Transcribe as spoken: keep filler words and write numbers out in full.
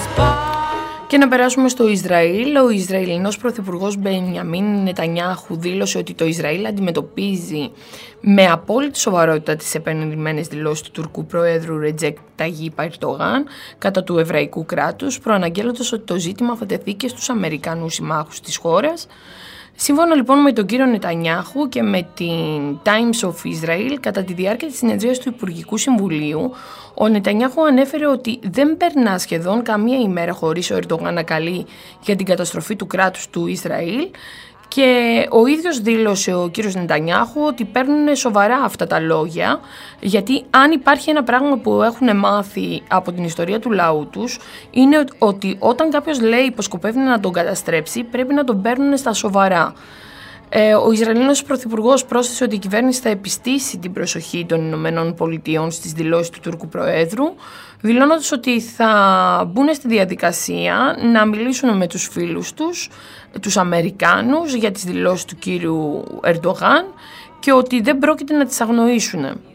Και να περάσουμε στο Ισραήλ. Ο Ισραηλινός πρωθυπουργός Μπενιαμίν Νετανιάχου δήλωσε ότι το Ισραήλ αντιμετωπίζει με απόλυτη σοβαρότητα τις επανειλημμένες δηλώσεις του Τουρκού Προέδρου Ρετζέπ Ταγιπ Ερντογάν κατά του εβραϊκού κράτους, προαναγγέλλοντας ότι το ζήτημα θα τεθεί και στους Αμερικανούς συμμάχους της χώρας. Σύμφωνα λοιπόν με τον κύριο Νετανιάχου και με την Times of Israel, κατά τη διάρκεια της συνεδρίας του Υπουργικού Συμβουλίου, ο Νετανιάχου ανέφερε ότι δεν περνά σχεδόν καμία ημέρα χωρίς ο Ερντογάν να καλεί για την καταστροφή του κράτους του Ισραήλ, και ο ίδιος δήλωσε ο κύριος Νετανιάχου ότι παίρνουν σοβαρά αυτά τα λόγια, γιατί αν υπάρχει ένα πράγμα που έχουν μάθει από την ιστορία του λαού τους, είναι ότι όταν κάποιος λέει πως σκοπεύει να τον καταστρέψει, πρέπει να τον παίρνουν στα σοβαρά. Ε, ο Ισραηλινός πρωθυπουργός πρόσθεσε ότι η κυβέρνηση θα επιστήσει την προσοχή των Ηνωμένων Πολιτειών στις δηλώσεις του Τούρκου Προέδρου, δηλώνοντας ότι θα μπουν στη διαδικασία να μιλήσουν με τους φίλους τους, τους Αμερικάνους, για τις δηλώσεις του κύριου Ερντογάν και ότι δεν πρόκειται να τις αγνοήσουν.